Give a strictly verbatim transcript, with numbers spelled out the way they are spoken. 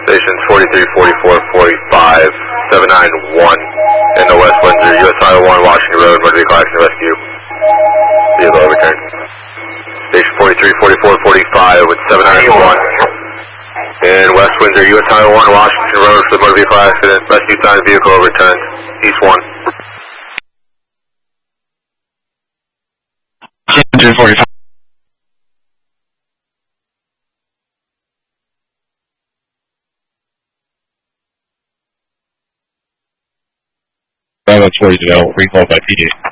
Stations forty-three, forty-four, forty-five, seven nine one in the West Windsor, U S Highway one, Washington Road, motor vehicle accident rescue. Vehicle overturned. Station forty-three, forty-four, forty-five with seven nine one in West Windsor, U S Highway one, Washington Road for the motor vehicle accident. Rescue sign, vehicle overturned. East one. two forty-five. Bravo forty, development, recall by P D.